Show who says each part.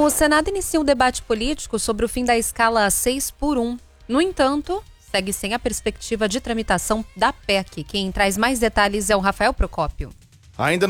Speaker 1: O Senado inicia um debate político sobre o fim da escala 6x1. No entanto, segue sem a perspectiva de tramitação da PEC. Quem traz mais detalhes é o Rafael Procópio.
Speaker 2: Ainda